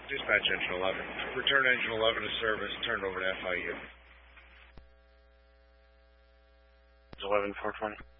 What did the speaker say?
Dispatch engine 11. Return engine 11 to service. Turn over to FIU. 11-420.